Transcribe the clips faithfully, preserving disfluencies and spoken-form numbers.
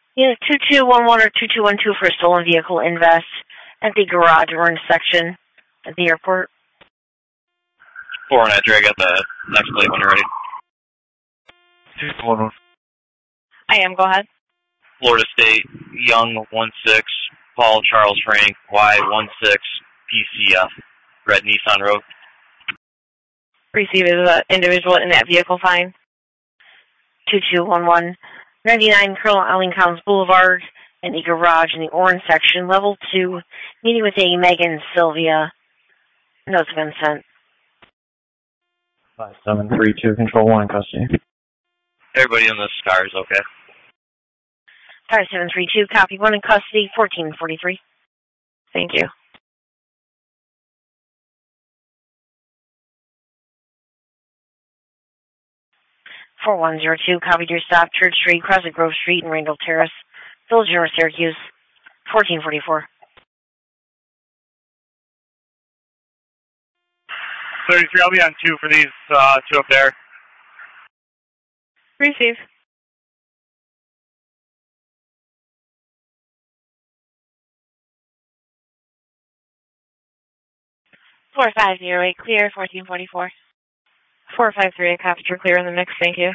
Unit two two one one or two two one two for a stolen vehicle invest at the garage or intersection at the airport. four one, Edric, at the next plate when you're ready. two two one one. I am, go ahead. Florida State, Young one six, Paul Charles Frank, Y one six, P C F, Red Nissan Road. Receive is an individual in that vehicle, fine. two two one one, ninety-nine Colonel Eileen Collins Boulevard, in the garage in the orange section, level two, meeting with a Megan Sylvia. Notes have been sent. five seven three two, control one, custody. Everybody in this car is okay. five seven three two, copy, one in custody, fourteen forty-three. Thank you. four one zero two, copied your stop, Church Street, Crescent Grove Street, and Randall Terrace, Village North, Syracuse, fourteen forty-four. thirty-three, I'll be on two for these uh, two up there. Receive. four five zero eight, clear, fourteen forty-four. four five three eight, copied, you're clear in the mix, thank you.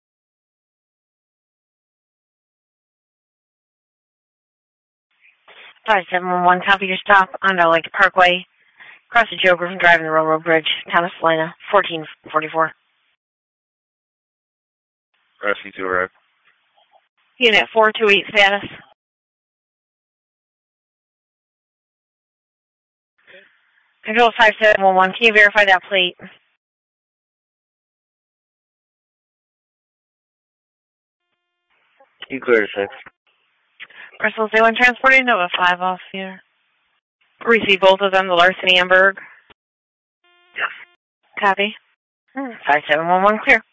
five seven one one, copy your stop on the Lake Parkway, across the Joe Griffin Drive and the Railroad Bridge, Thomas Helena, fourteen forty-four. Rescue two arrived. Unit four two eight status. Control five seven one one, can you verify that plate? You clear to six. Bristol Zero one transporting Nova five off here. Receive both of them, the Larson Amberg. Yes. Copy. five seven one one, clear.